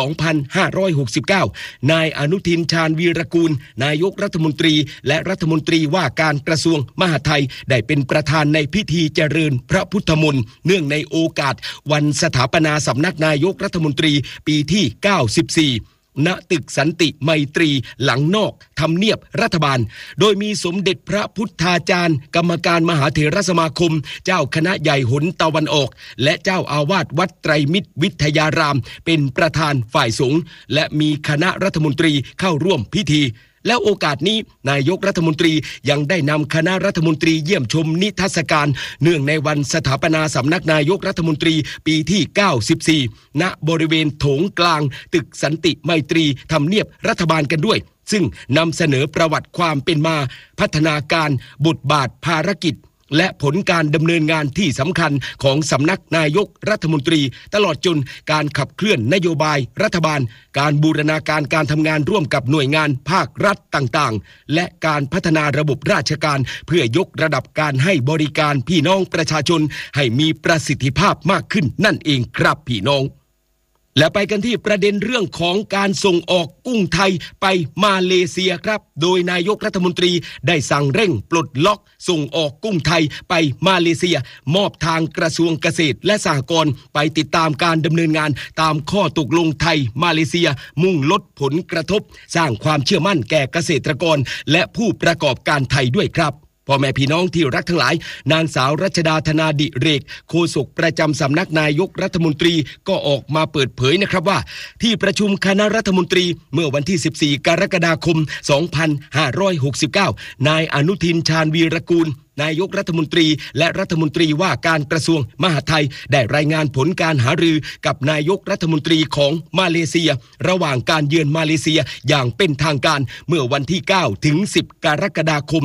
2569นายอนุทินชาญวีรกูลนายกรัฐมนตรีและรัฐมนตรีว่าการกระทรวงมหาดไทยได้เป็นประธานในพิธีเจริญพระพุทธมนต์เนื่องในโอกาสวันสถาปนาสำนักนายกรัฐมนตรีปีที่94ณตึกสันติไมตรีหลังนอกทำเนียบรัฐบาลโดยมีสมเด็จพระพุทธาจารย์กรรมการมหาเถรสมาคมเจ้าคณะใหญ่หนตะวันออกและเจ้าอาวาสวัดไตรมิตรวิทยารามเป็นประธานฝ่ายสงฆ์และมีคณะรัฐมนตรีเข้าร่วมพิธีแล้วโอกาสนี้นายกรัฐมนตรียังได้นำคณะรัฐมนตรีเยี่ยมชมนิทรรศการเนื่องในวันสถาปนาสำนักนายกรัฐมนตรีปีที่ 94 ณ บริเวณโถงกลางตึกสันติไมตรีทำเนียบรัฐบาลกันด้วยซึ่งนำเสนอประวัติความเป็นมาพัฒนาการบทบาทภารกิจและผลการดำเนินงานที่สำคัญของสำนักนายกรัฐมนตรีตลอดจนการขับเคลื่อนนโยบายรัฐบาลการบูรณาการการทำงานร่วมกับหน่วยงานภาครัฐต่างๆและการพัฒนาระบบราชการเพื่อยกระดับการให้บริการพี่น้องประชาชนให้มีประสิทธิภาพมากขึ้นนั่นเองครับพี่น้องและไปกันที่ประเด็นเรื่องของการส่งออกกุ้งไทยไปมาเลเซียครับโดยนายกรัฐมนตรีได้สั่งเร่งปลดล็อกส่งออกกุ้งไทยไปมาเลเซียมอบทางกระทรวงเกษตรและสหกรณ์ไปติดตามการดำเนินงานตามข้อตกลงไทยมาเลเซียมุ่งลดผลกระทบสร้างความเชื่อมั่นแก่เกษตรกรและผู้ประกอบการไทยด้วยครับพ่อแม่พี่น้องที่รักทั้งหลายนางสาวรัชดาธนาดิเรกโฆษกประจำสำนักนายกรัฐมนตรีก็ออกมาเปิดเผยนะครับว่าที่ประชุมคณะรัฐมนตรีเมื่อวันที่14กรกฎาคม2569นายอนุทินชาญวีรกูลนายกรัฐมนตรีและรัฐมนตรีว่าการกระทรวงมหาดไทยได้รายงานผลการหารือกับนายกรัฐมนตรีของมาเลเซียระหว่างการเยือนมาเลเซียอย่างเป็นทางการเมื่อวันที่9ถึง10กรกฎาคม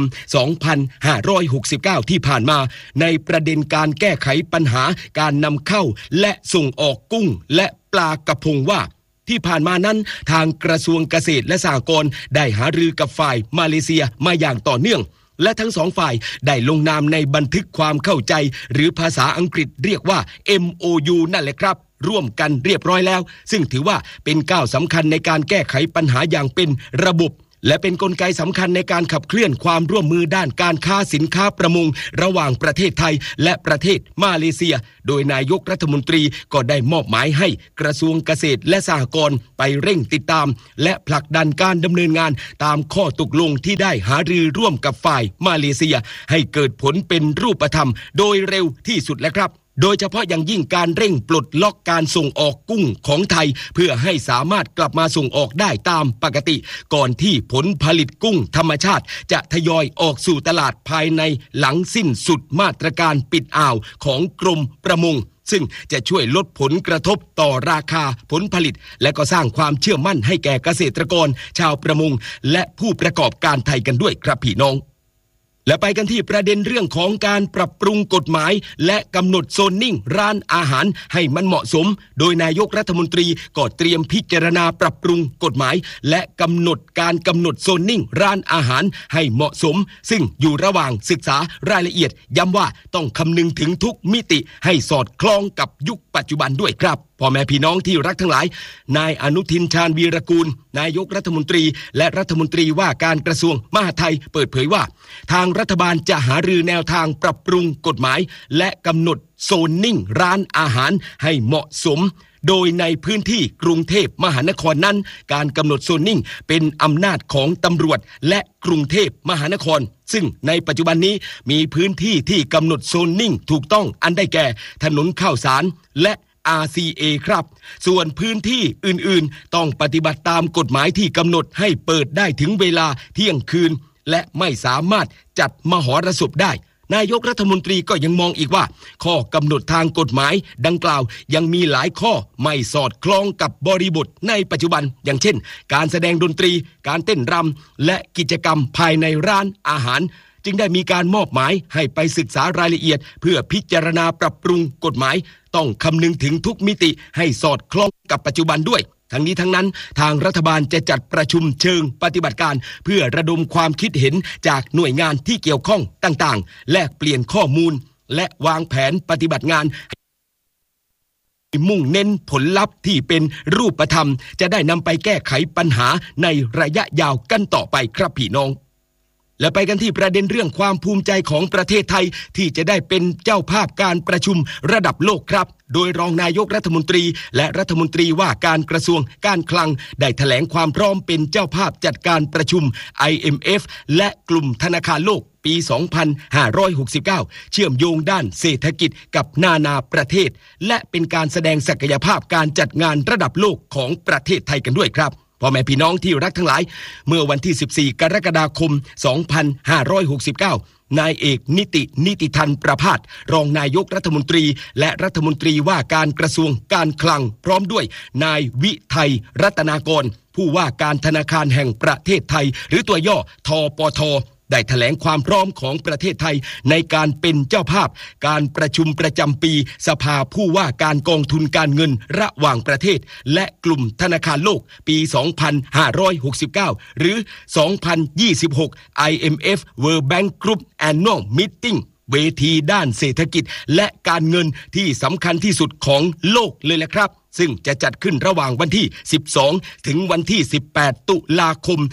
2569ที่ผ่านมาในประเด็นการแก้ไขปัญหาการนำเข้าและส่งออกกุ้งและปลากระพงว่าที่ผ่านมานั้นทางกระทรวงเกษตรและสหกรณ์ได้หารือกับฝ่ายมาเลเซียมาอย่างต่อเนื่องและทั้งสองฝ่ายได้ลงนามในบันทึกความเข้าใจหรือภาษาอังกฤษเรียกว่า MOU นั่นแหละครับร่วมกันเรียบร้อยแล้วซึ่งถือว่าเป็นก้าวสำคัญในการแก้ไขปัญหาอย่างเป็นระบบและเป็นกลไกสำคัญในการขับเคลื่อนความร่วมมือด้านการค้าสินค้าประมงระหว่างประเทศไทยและประเทศมาเลเซียโดยนายกรัฐมนตรีก็ได้มอบหมายให้กระทรวงเกษตรและสหกรณ์ไปเร่งติดตามและผลักดันการดำเนินงานตามข้อตกลงที่ได้หารือร่วมกับฝ่ายมาเลเซียให้เกิดผลเป็นรูปธรรมโดยเร็วที่สุดแล้วครับโดยเฉพาะอย่างยิ่งการเร่งปลดล็อกการส่งออกกุ้งของไทยเพื่อให้สามารถกลับมาส่งออกได้ตามปกติก่อนที่ผลผลิตกุ้งธรรมชาติจะทยอยออกสู่ตลาดภายในหลังสิ้นสุดมาตรการปิดอ่าวของกรมประมงซึ่งจะช่วยลดผลกระทบต่อราคาผลผลิตและก็สร้างความเชื่อมั่นให้แก่เกษตรกรชาวประมงและผู้ประกอบการไทยกันด้วยครับพี่น้องและไปกันที่ประเด็นเรื่องของการปรับปรุงกฎหมายและกำหนดโซนนิ่งร้านอาหารให้มันเหมาะสมโดยนายกรัฐมนตรีก็เตรียมพิจารณาปรับปรุงกฎหมายและกำหนดโซนนิ่งร้านอาหารให้เหมาะสมซึ่งอยู่ระหว่างศึกษารายละเอียดย้ำว่าต้องคำนึงถึงทุกมิติให้สอดคล้องกับยุคปัจจุบันด้วยครับพ่อแม่พี่น้องที่รักทั้งหลายนายอนุทินชาญวีรกูลนายกรัฐมนตรีและรัฐมนตรีว่าการกระทรวงมหาดไทยเปิดเผยว่าทางรัฐบาลจะหารือแนวทางปรับปรุงกฎหมายและกำหนดโซนนิ่งร้านอาหารให้เหมาะสมโดยในพื้นที่กรุงเทพมหานครนั้นการกำหนดโซนนิ่งเป็นอำนาจของตำรวจและกรุงเทพมหานครซึ่งในปัจจุบันนี้มีพื้นที่ที่กำหนดโซนนิ่งถูกต้องอันได้แก่ถนนข้าวสารและRCA ครับส่วนพื้นที่อื่นๆต้องปฏิบัติตามกฎหมายที่กำหนดให้เปิดได้ถึงเวลาเที่ยงคืนและไม่สามารถจัดมหรสพได้นายกรัฐมนตรีก็ยังมองอีกว่าข้อกำหนดทางกฎหมายดังกล่าวยังมีหลายข้อไม่สอดคล้องกับบริบทในปัจจุบันอย่างเช่นการแสดงดนตรีการเต้นรำและกิจกรรมภายในร้านอาหารจึงได้มีการมอบหมายให้ไปศึกษารายละเอียดเพื่อพิจารณาปรับปรุงกฎหมายต้องคำนึงถึงทุกมิติให้สอดคล้องกับปัจจุบันด้วยทั้งนี้ทั้งนั้นทางรัฐบาลจะจัดประชุมเชิงปฏิบัติการเพื่อระดมความคิดเห็นจากหน่วยงานที่เกี่ยวข้องต่างๆแลกเปลี่ยนข้อมูลและวางแผนปฏิบัติงานมุ่งเน้นผลลัพธ์ที่เป็นรูปธรรมจะได้นำไปแก้ไขปัญหาในระยะยาวกันต่อไปครับพี่น้องและไปกันที่ประเด็นเรื่องความภูมิใจของประเทศไทยที่จะได้เป็นเจ้าภาพการประชุมระดับโลกครับโดยรองนายกรัฐมนตรีและรัฐมนตรีว่าการกระทรวงการคลังได้แถลงความพร้อมเป็นเจ้าภาพจัดการประชุม IMF และกลุ่มธนาคารโลกปี 2569 เชื่อมโยงด้านเศรษฐกิจกับนาประเทศและเป็นการแสดงศักยภาพการจัดงานระดับโลกของประเทศไทยกันด้วยครับพ่อแม่พี่น้องที่รักทั้งหลายเมื่อวันที่14กรกฎาคม2569นายเอกนิติธันประภาสรองนายกรัฐมนตรีและรัฐมนตรีว่าการกระทรวงการคลังพร้อมด้วยนายวิไทยรัตนากรผู้ว่าการธนาคารแห่งประเทศไทยหรือตัวย่อธปท.ได้แถลงความพร้อมของประเทศไทยในการเป็นเจ้าภาพการประชุมประจำปีสภาผู้ว่าการกองทุนการเงินระหว่างประเทศและกลุ่มธนาคารโลกปี 2569 หรือ 2026 IMF World Bank Group Annual Meeting เวทีด้านเศรษฐกิจและการเงินที่สำคัญที่สุดของโลกเลยแหละครับซึ่งจะจัดขึ้นระหว่างวันที่ 12 ถึงวันที่ 18 ตุลาคม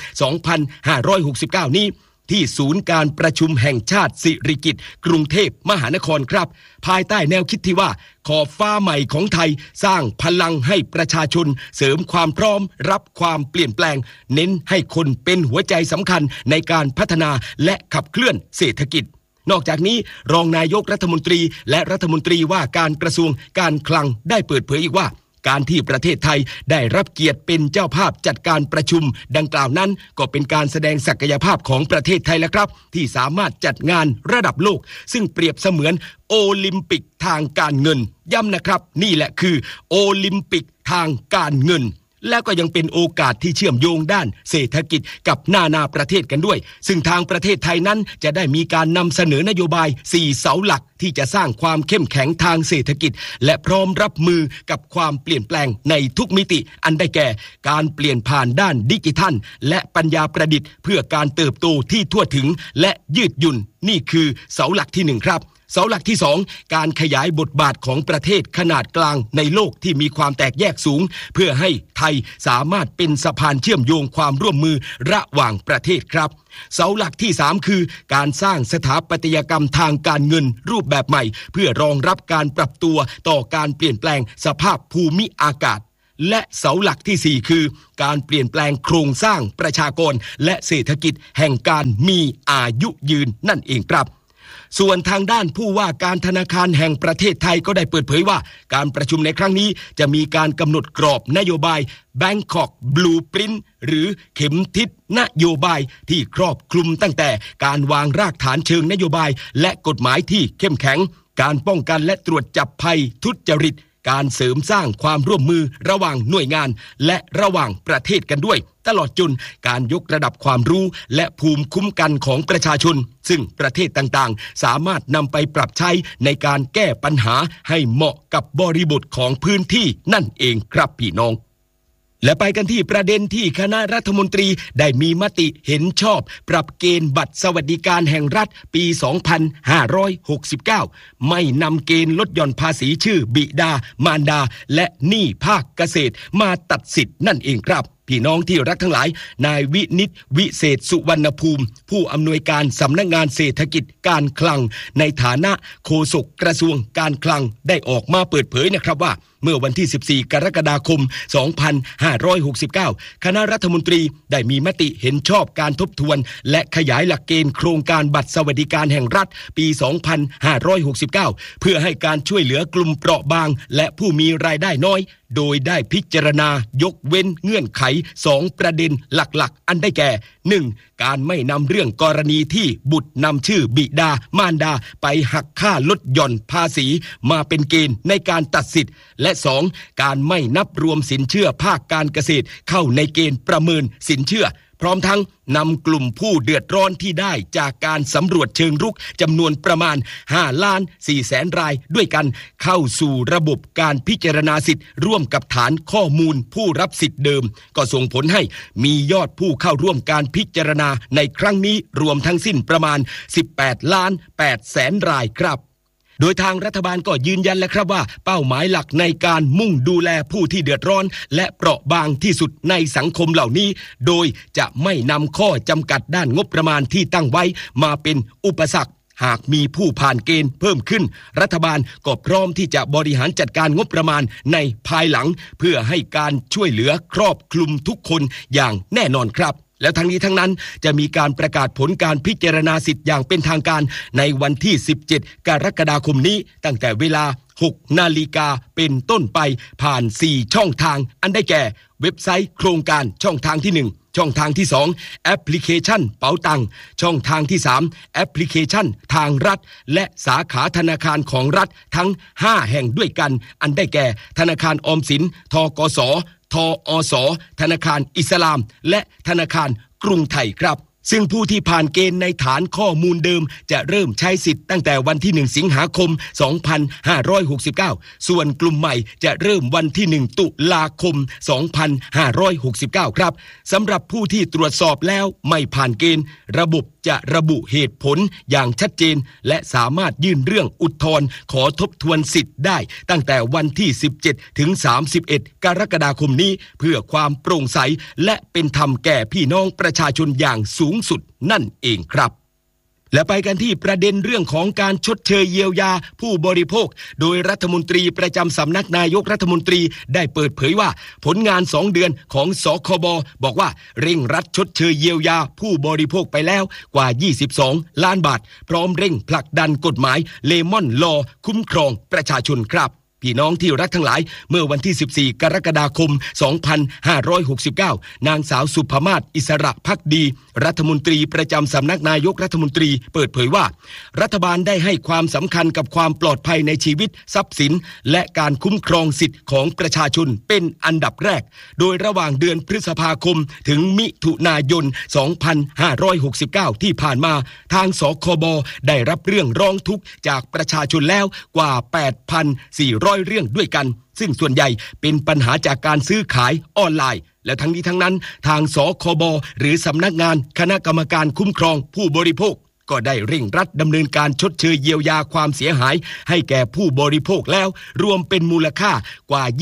2569 นี้ที่ศูนย์การประชุมแห่งชาติสิริกิติ์กรุงเทพมหานครครับภายใต้แนวคิดที่ว่าขอบฟ้าใหม่ของไทยสร้างพลังให้ประชาชนเสริมความพร้อมรับความเปลี่ยนแปลงเน้นให้คนเป็นหัวใจสำคัญในการพัฒนาและขับเคลื่อนเศรษฐกิจนอกจากนี้รองนายกรัฐมนตรีและรัฐมนตรีว่าการกระทรวงการคลังได้เปิดเผยอีกว่าการที่ประเทศไทยได้รับเกียรติเป็นเจ้าภาพจัดการประชุมดังกล่าวนั้นก็เป็นการแสดงศักยภาพของประเทศไทยแล้วครับที่สามารถจัดงานระดับโลกซึ่งเปรียบเสมือนโอลิมปิกทางการเงินย้ำนะครับนี่แหละคือโอลิมปิกทางการเงินแล้วก็ยังเป็นโอกาสที่เชื่อมโยงด้านเศรษฐกิจกับนาประเทศกันด้วยซึ่งทางประเทศไทยนั้นจะได้มีการนำเสนอนโยบาย4เสาหลักที่จะสร้างความเข้มแข็งทางเศรษฐกิจและพร้อมรับมือกับความเปลี่ยนแปลงในทุกมิติอันได้แก่การเปลี่ยนผ่านด้านดิจิทัลและปัญญาประดิษฐ์เพื่อการเติบโตที่ทั่วถึงและยืดหยุ่นนี่คือเสาหลักที่1ครับเสาหลักที่2การขยายบทบาทของประเทศขนาดกลางในโลกที่มีความแตกแยกสูงเพื่อให้ไทยสามารถเป็นสะพานเชื่อมโยงความร่วมมือระหว่างประเทศครับเสาหลักที่3คือการสร้างสถาปัตยกรรมทางการเงินรูปแบบใหม่เพื่อรองรับการปรับตัวต่อการเปลี่ยนแปลงสภาพภูมิอากาศและเสาหลักที่4คือการเปลี่ยนแปลงโครงสร้างประชากรและเศรษฐกิจแห่งการมีอายุยืนนั่นเองครับส่วนทางด้านผู้ว่าการธนาคารแห่งประเทศไทยก็ได้เปิดเผยว่าการประชุมในครั้งนี้จะมีการกำหนดกรอบนโยบาย Bangkok Blueprint หรือเข็มทิศนโยบายที่ครอบคลุมตั้งแต่การวางรากฐานเชิงนโยบายและกฎหมายที่เข้มแข็งการป้องกันและตรวจจับภัยทุจริตการเสริมสร้างความร่วมมือระหว่างหน่วยงานและระหว่างประเทศกันด้วยตลอดจนการยกระดับความรู้และภูมิคุ้มกันของประชาชนซึ่งประเทศต่างๆสามารถนำไปปรับใช้ในการแก้ปัญหาให้เหมาะกับบริบทของพื้นที่นั่นเองครับพี่น้องและไปกันที่ประเด็นที่คณะรัฐมนตรีได้มีมติเห็นชอบปรับเกณฑ์บัตรสวัสดิการแห่งรัฐปี 2569 ไม่นำเกณฑ์ลดหย่อนภาษีชื่อบิดามารดาและหนี้ภาคเกษตรมาตัดสิทธิ์นั่นเองครับพี่น้องที่รักทั้งหลายนายวินิตวิเศษสุวรรณภูมิผู้อำนวยการสำนักงานเศรษฐกิจการคลังในฐานะโฆษกกระทรวงการคลังได้ออกมาเปิดเผยนะครับว่าเมื่อวันที่14กรกฎาคม2569คณะรัฐมนตรีได้มีมติเห็นชอบการทบทวนและขยายหลักเกณฑ์โครงการบัตรสวัสดิการแห่งรัฐปี 2569 เพื่อให้การช่วยเหลือกลุ่มเปราะบางและผู้มีรายได้น้อยโดยได้พิจารณายกเว้นเงื่อนไข2ประเด็นหลักๆอันได้แก่ 1. การไม่นำเรื่องกรณีที่บุตรนำชื่อบิดามารดาไปหักค่าลดหย่อนภาษีมาเป็นเกณฑ์ในการตัดสิทธิ์และ 2. การไม่นับรวมสินเชื่อภาคการเกษตรเข้าในเกณฑ์ประเมินสินเชื่อพร้อมทั้งนำกลุ่มผู้เดือดร้อนที่ได้จากการสำรวจเชิงรุกจำนวนประมาณ 5,400,000 รายด้วยกันเข้าสู่ระบบการพิจารณาสิทธิ์ร่วมกับฐานข้อมูลผู้รับสิทธิ์เดิมก็ส่งผลให้มียอดผู้เข้าร่วมการพิจารณาในครั้งนี้รวมทั้งสิ้นประมาณ 18,800,000 รายครับโดยทางรัฐบาลก็ยืนยันแล้วครับว่าเป้าหมายหลักในการมุ่งดูแลผู้ที่เดือดร้อนและเปราะบางที่สุดในสังคมเหล่านี้โดยจะไม่นำข้อจำกัดด้านงบประมาณที่ตั้งไว้มาเป็นอุปสรรคหากมีผู้ผ่านเกณฑ์เพิ่มขึ้นรัฐบาลก็พร้อมที่จะบริหารจัดการงบประมาณในภายหลังเพื่อให้การช่วยเหลือครอบคลุมทุกคนอย่างแน่นอนครับแล้วทั้งนี้ทั้งนั้นจะมีการประกาศผลการพิจารณาสิทธิ์อย่างเป็นทางการในวันที่17กรกฎาคมนี้ตั้งแต่เวลา6 นาฬิกาเป็นต้นไปผ่าน4ช่องทางอันได้แก่เว็บไซต์โครงการช่องทางที่1ช่องทางที่2แอปพลิเคชันเป๋าตังช่องทางที่3แอปพลิเคชันทางรัฐและสาขาธนาคารของรัฐทั้ง5แห่งด้วยกันอันได้แก่ธนาคารออมสินธกส.ทอส.ธนาคารอิสลามและธนาคารกรุงไทยครับซึ่งผู้ที่ผ่านเกณฑ์ในฐานข้อมูลเดิมจะเริ่มใช้สิทธิ์ตั้งแต่วันที่1สิงหาคม2569ส่วนกลุ่มใหม่จะเริ่มวันที่1ตุลาคม2569ครับสำหรับผู้ที่ตรวจสอบแล้วไม่ผ่านเกณฑ์ระบบจะระบุเหตุผลอย่างชัดเจนและสามารถยื่นเรื่องอุทธรณ์ขอทบทวนสิทธิ์ได้ตั้งแต่วันที่17ถึง31กรกฎาคมนี้เพื่อความโปร่งใสและเป็นธรรมแก่พี่น้องประชาชนอย่างสูงสุดนั่นเองครับและไปกันที่ประเด็นเรื่องของการชดเชยเยียวยาผู้บริโภคโดยรัฐมนตรีประจำสำนักนายกรัฐมนตรีได้เปิดเผยว่าผลงาน2 เดือนของสคบบอกว่าเร่งรัดชดเชยเยียวยาผู้บริโภคไปแล้วกว่า22 ล้านบาทพร้อมเร่งผลักดันกฎหมายเลมอนลอคุ้มครองประชาชนครับพี่น้องที่รักทั้งหลายเมื่อวันที่14กรกฎาคม2569นางสาวสุภมาศอิสระภักดีรัฐมนตรีประจำสำนักนายกรัฐมนตรีเปิดเผยว่ารัฐบาลได้ให้ความสำคัญกับความปลอดภัยในชีวิตทรัพย์สินและการคุ้มครองสิทธิของประชาชนเป็นอันดับแรกโดยระหว่างเดือนพฤษภาคมถึงมิถุนายน2569ที่ผ่านมาทางสคบได้รับเรื่องร้องทุกข์จากประชาชนแล้วกว่า 8,400 เรื่องด้วยกันซึ่งส่วนใหญ่เป็นปัญหาจากการซื้อขายออนไลน์และทั้งนี้ทั้งนั้นทางสคบหรือสำนักงานคณะกรรมการคุ้มครองผู้บริโภคก็ได้เร่งรัดดำเนินการชดเชยเยียวยาความเสียหายให้แก่ผู้บริโภคแล้วรวมเป็นมูลค่ากว่า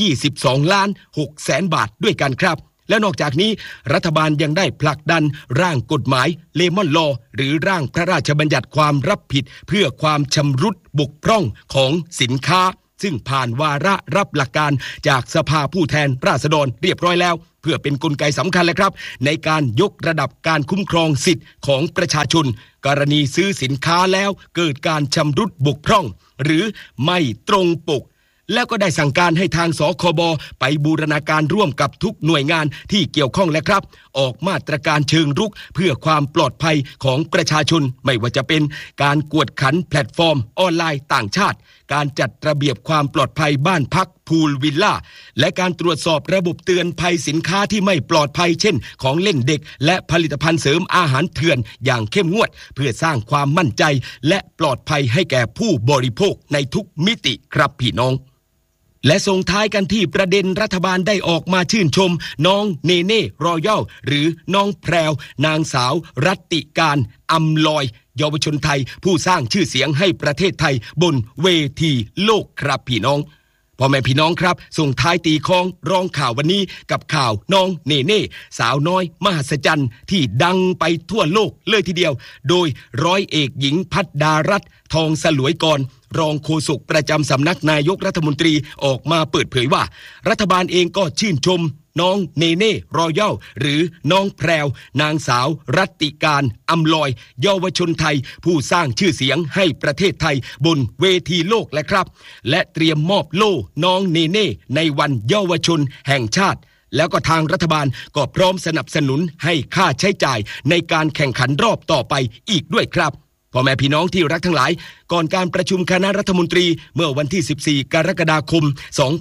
22.6 ล้านบาทด้วยกันครับและนอกจากนี้รัฐบาลยังได้ผลักดันร่างกฎหมายเลมอนลอหรือร่างพระราชบัญญัติความรับผิดเพื่อความชำรุดบกพร่องของสินค้าซึ่งผ่านวาระรับหลักการจากสภาผู้แทนราษฎรเรียบร้อยแล้วเพื่อเป็นกลไกสำคัญเลยครับในการยกระดับการคุ้มครองสิทธิ์ของประชาชนกรณีซื้อสินค้าแล้วเกิดการชำรุดบกพร่องหรือไม่ตรงปกแล้วก็ได้สั่งการให้ทางสคบไปบูรณาการร่วมกับทุกหน่วยงานที่เกี่ยวข้องและครับออกมาตรการเชิงรุกเพื่อความปลอดภัยของประชาชนไม่ว่าจะเป็นการกวดขันแพลตฟอร์มออนไลน์ต่างชาติการจัดระเบียบความปลอดภัยบ้านพักพูลวิลล่าและการตรวจสอบระบบเตือนภัยสินค้าที่ไม่ปลอดภัยเช่นของเล่นเด็กและผลิตภัณฑ์เสริมอาหารเถื่อนอย่างเข้มงวดเพื่อสร้างความมั่นใจและปลอดภัยให้แก่ผู้บริโภคในทุกมิติครับพี่น้องและส่งท้ายกันที่ประเด็นรัฐบาลได้ออกมาชื่นชมน้องเนเน่รอยัลหรือน้องแพรวนางสาวรัตติการอำลอยเยาวชนไทยผู้สร้างชื่อเสียงให้ประเทศไทยบนเวทีโลกครับพี่น้องพ่อแม่พี่น้องครับส่งท้ายตีคล้องรองข่าววันนี้กับข่าวน้องเนเน่สาวน้อยมหัศจรรย์ที่ดังไปทั่วโลกเลยทีเดียวโดยร้อยเอกหญิงภัดดารัตน์ทองสลวยกรรองโฆษกประจำสำนักนายกรัฐมนตรีออกมาเปิดเผยว่ารัฐบาลเองก็ชื่นชมน้องเนเน่รอยัลหรือน้องแพรวนางสาวรัตติการอำลอยเยาวชนไทยผู้สร้างชื่อเสียงให้ประเทศไทยบนเวทีโลกและครับและเตรียมมอบโล่น้องเนเน่ในวันเยาวชนแห่งชาติแล้วก็ทางรัฐบาลก็พร้อมสนับสนุนให้ค่าใช้จ่ายในการแข่งขันรอบต่อไปอีกด้วยครับพ่อแม่พี่น้องที่รักทั้งหลายก่อนการประชุมคณะรัฐมนตรีเมื่อวันที่14กรกฎาคม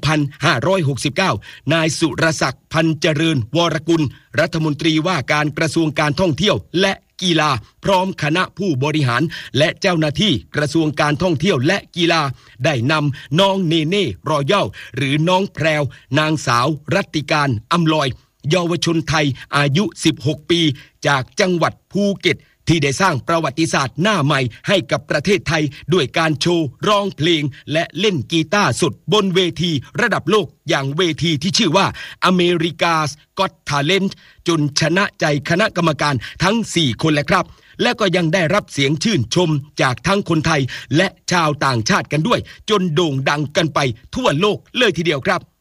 2569นายสุรศักดิ์พันเจริญวรกุลรัฐมนตรีว่าการกระทรวงการท่องเที่ยวและกีฬาพร้อมคณะผู้บริหารและเจ้าหน้าที่กระทรวงการท่องเที่ยวและกีฬาได้นำน้องเนเน่รอยัลหรือน้องแพรวนางสาวรัตติการอำลอยเยาวชนไทยอายุ16ปีจากจังหวัดภูเก็ตที่ได้สร้างประวัติศาสตร์หน้าใหม่ให้กับประเทศไทยด้วยการโชว์ร้องเพลงและเล่นกีตาร์สดบนเวทีระดับโลกอย่างเวทีที่ชื่อว่า America's Got Talent จนชนะใจคณะกรรมการทั้ง4คนแหละครับและก็ยังได้รับเสียงชื่นชมจากทั้งคนไทยและชาวต่างชาติกันด้วยจนโด่งดังกันไปทั่วโลกเลยทีเดียวครับ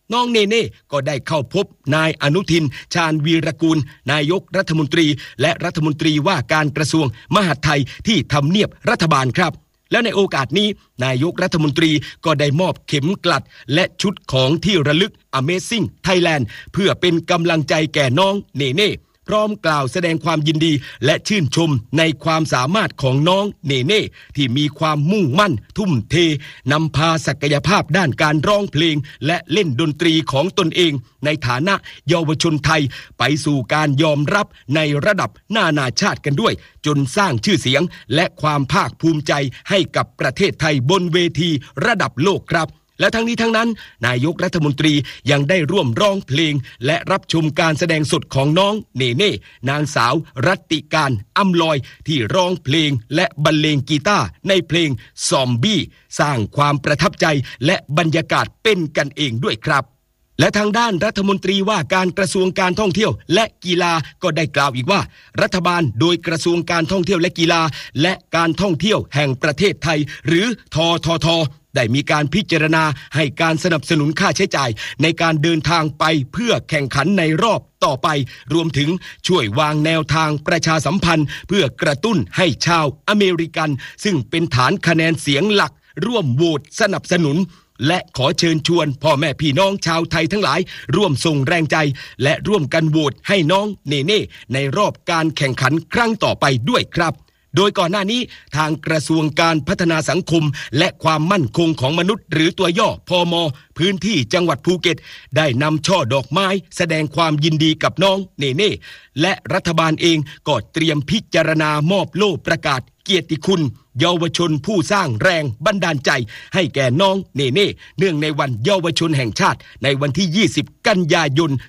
น้องเนเน่ก็ได้เข้าพบนายอนุทินชาญวีรกูลนายกรัฐมนตรีและรัฐมนตรีว่าการกระทรวงมหาดไทยที่ทำเนียบรัฐบาลครับและในโอกาสนี้นายกรัฐมนตรีก็ได้มอบเข็มกลัดและชุดของที่ระลึก Amazing Thailand เพื่อเป็นกำลังใจแก่น้องเนเน่พร้อมกล่าวแสดงความยินดีและชื่นชมในความสามารถของน้องเนเน่ที่มีความมุ่งมั่นทุ่มเทนำพาศักยภาพด้านการร้องเพลงและเล่นดนตรีของตนเองในฐานะเยาวชนไทยไปสู่การยอมรับในระดับนานาชาติกันด้วยจนสร้างชื่อเสียงและความภาคภูมิใจให้กับประเทศไทยบนเวทีระดับโลกครับและทั้งนี้ทั้งนั้นนายกรัฐมนตรียังได้ร่วมร้องเพลงและรับชมการแสดงสดของน้องเนเน่นางสาวรัตติการอำลอยที่ร้องเพลงและบรรเลงกีตาร์ในเพลงซอมบี้สร้างความประทับใจและบรรยากาศเป็นกันเองด้วยครับและทางด้านรัฐมนตรีว่าการกระทรวงการท่องเที่ยวและกีฬาก็ได้กล่าวอีกว่ารัฐบาลโดยกระทรวงการท่องเที่ยวและกีฬาและการท่องเที่ยวแห่งประเทศไทยหรือททท.ได้มีการพิจารณาให้การสนับสนุนค่าใช้จ่ายในการเดินทางไปเพื่อแข่งขันในรอบต่อไปรวมถึงช่วยวางแนวทางประชาสัมพันธ์เพื่อกระตุ้นให้ชาวอเมริกันซึ่งเป็นฐานคะแนนเสียงหลักร่วมโหวตสนับสนุนและขอเชิญชวนพ่อแม่พี่น้องชาวไทยทั้งหลายร่วมส่งแรงใจและร่วมกันโหวตให้น้องเนเน่ในรอบการแข่งขันครั้งต่อไปด้วยครับโดยก่อนหน้านี้ทางกระทรวงการพัฒนาสังคมและความมั่นคงของมนุษย์หรือตัวย่อพม.พื้นที่จังหวัดภูเก็ตได้นำช่อดอกไม้แสดงความยินดีกับน้องเนเน่และรัฐบาลเองก็เตรียมพิจารณามอบโล่ประกาศเกียรติคุณเยาวชนผู้สร้างแรงบันดาลใจให้แก่น้องเนเน่เนื่องในวันเยาวชนแห่งชาติในวันที่20กันยายน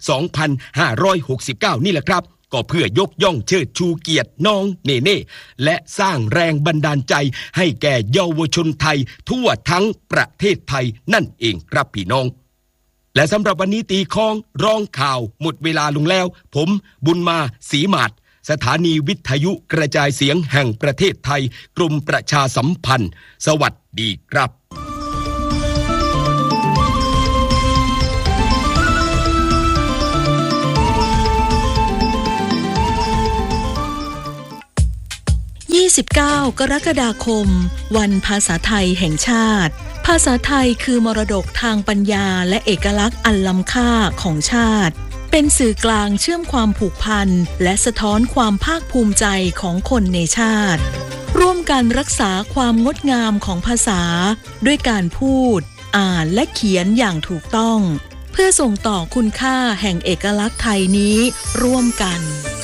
2569นี่แหละครับก็เพื่อยกย่องเชิดชูเกียรติน้องเนเน่และสร้างแรงบันดาลใจให้แก่เยาวชนไทยทั่วทั้งประเทศไทยนั่นเองครับพี่น้องและสำหรับวันนี้ตีคองร้องข่าวหมดเวลาลงแล้วผมบุญมาศรีมาศสถานีวิทยุกระจายเสียงแห่งประเทศไทยกรมประชาสัมพันธ์สวัสดีครับ 29 กรกฎาคมวันภาษาไทยแห่งชาติภาษาไทยคือมรดกทางปัญญาและเอกลักษณ์อันล้ำค่าของชาติเป็นสื่อกลางเชื่อมความผูกพันและสะท้อนความภาคภูมิใจของคนในชาติร่วมกันรักษาความงดงามของภาษาด้วยการพูดอ่านและเขียนอย่างถูกต้องเพื่อส่งต่อคุณค่าแห่งเอกลักษณ์ไทยนี้ร่วมกัน